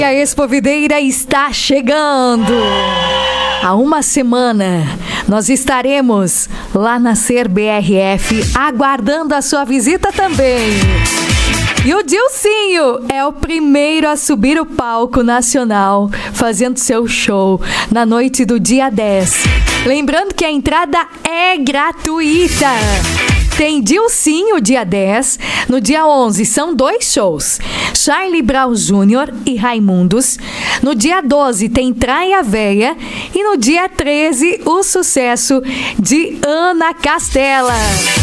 A Expo Videira está chegando. Há uma semana nós estaremos lá na Ser BRF aguardando a sua visita também. E o Dilcinho é o primeiro a subir o palco nacional, fazendo seu show na noite do dia 10. Lembrando que a entrada é gratuita. Tem Dilcinho dia 10, no dia 11 são 2 shows, Charlie Brown Jr. e Raimundos. No dia 12 tem Traia Véia e no dia 13 o sucesso de Ana Castela.